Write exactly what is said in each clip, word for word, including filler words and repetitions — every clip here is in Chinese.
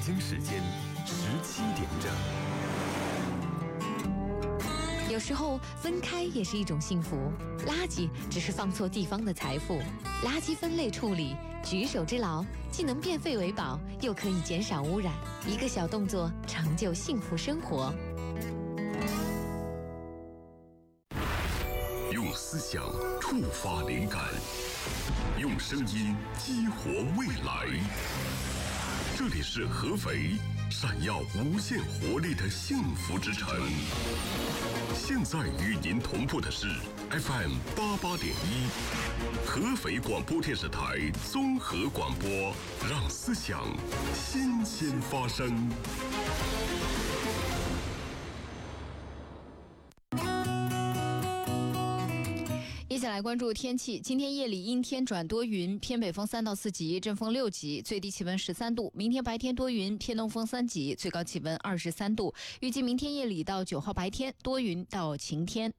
京时间十七点整。 有时候分开也是一种幸福，垃圾只是放错地方的财富。垃圾分类处理，举手之劳，既能变废为宝，又可以减少污染。一个小动作，成就幸福生活。 用思想触发灵感，用声音激活未来。这里是合肥，闪耀无限活力的幸福之城。现在与您同步的是 F M 八八点一，合肥广播电视台综合广播，让思想新鲜发生。 一起来关注天气。今天夜里阴天转多云，偏北风三到四级，阵风六级，最低气温十三度。明天白天多云，偏东风三级，最高气温二十三度。预计明天夜里到九号白天多云到晴天。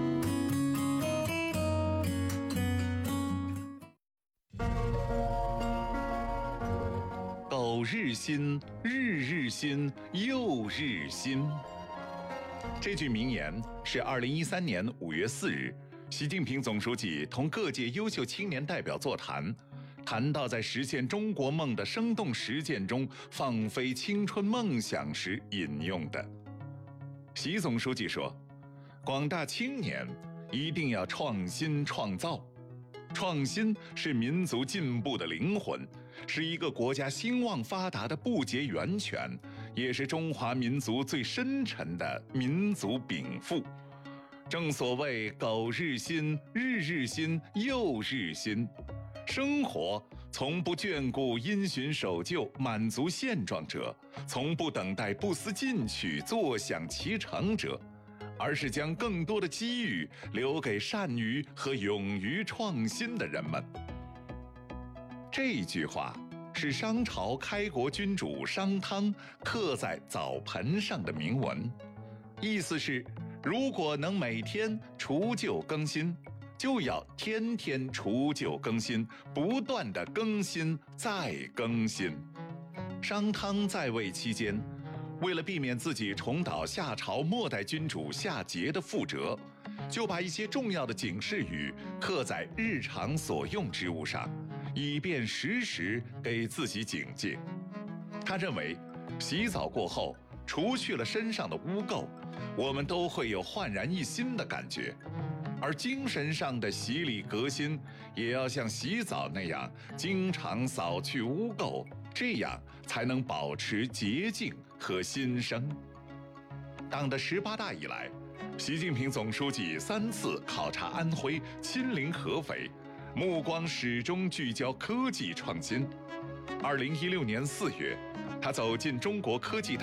苟日新，日日新，又日新。这句名言是二零一三年五月四日。习近平总书记同各界优秀青年代表座谈，谈到在实现中国梦的生动实践中放飞青春梦想时引用的。习总书记说，广大青年一定要创新创造，创新是民族进步的灵魂，是一个国家兴旺发达的不竭源泉，也是中华民族最深沉的民族禀赋。正所谓苟日新，日日新，又日新。生活从不眷顾因循守旧、满足现状者，从不等待不思进取、坐享其成者，而是将更多的机遇留给善于和勇于创新的人们。这句话是商朝开国君主商汤刻在澡盆上的铭文，意思是如果能每天除旧更新，就要天天除旧更新，不断的更新再更新。商汤在位期间，为了避免自己重蹈夏朝末代君主夏桀的覆辙，就把一些重要的警示语刻在日常所用之物上，以便时时给自己警戒。他认为，洗澡过后除去了身上的污垢，我们都会有焕然一新的感觉，而精神上的洗礼革新也要像洗澡那样经常扫去污垢，这样才能保持洁净和新生。党的十八大以来，习近平总书记三次考察安徽，亲临合肥，目光始终聚焦科技创新。二零一六年四月，他走进中国科技大